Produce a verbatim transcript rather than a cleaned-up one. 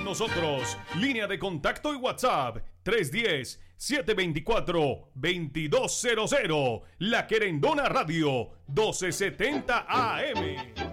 nosotros. Línea de contacto y WhatsApp tres uno cero, siete dos cuatro, dos dos cero cero. La Querendona Radio doce setenta A M.